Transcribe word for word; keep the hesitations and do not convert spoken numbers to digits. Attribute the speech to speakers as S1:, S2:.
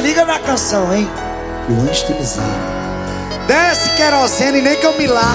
S1: liga na canção, hein? Luan estilizado. Desce querosene, nem que eu me lave.